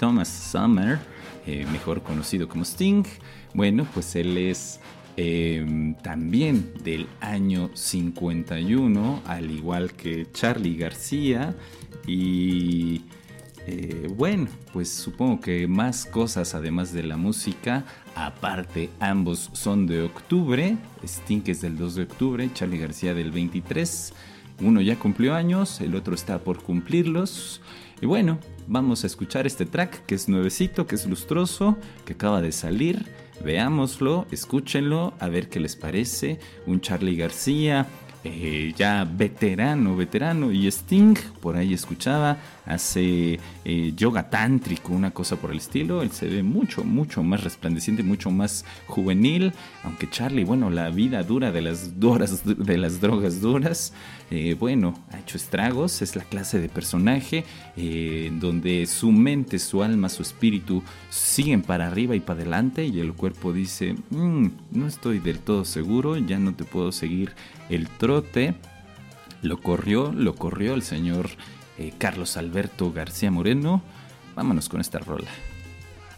Thomas Summer, mejor conocido como Sting. Bueno, pues él es también del año 51, al igual que Charly García. Y bueno, pues supongo que más cosas además de la música. Aparte, ambos son de octubre. Sting es del 2 de octubre, Charly García del 23. Uno ya cumplió años, el otro está por cumplirlos. Y bueno, vamos a escuchar este track que es nuevecito, que es lustroso, que acaba de salir. Veámoslo, escúchenlo, a ver qué les parece. Un Charly García ya veterano, y Sting, por ahí escuchaba, hace yoga tántrico, una cosa por el estilo. Él se ve mucho más resplandeciente, mucho más juvenil, aunque Charly, bueno, la vida dura de las drogas duras, bueno, ha hecho estragos. Es la clase de personaje donde su mente, su alma, su espíritu siguen para arriba y para adelante, y el cuerpo dice, no estoy del todo seguro, ya no te puedo seguir el trote. Lo corrió el señor Carlos Alberto García Moreno. Vámonos con esta rola.